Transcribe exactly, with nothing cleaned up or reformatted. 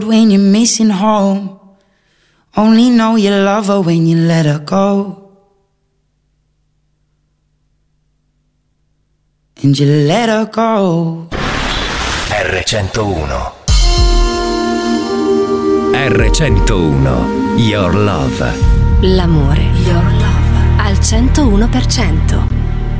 When you're missing home, only know you love her when you let her go. And you let her go. R centouno. R centouno. Your Love. L'amore. Your Love. Al centouno per cento.